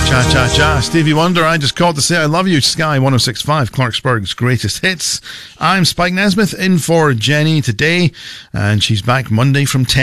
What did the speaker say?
Cha cha cha. Stevie Wonder, I just called to say I love you. Sky 106.5, Clarksburg's greatest hits. I'm Spike Nesmith in for Jenny today, and she's back Monday from 10.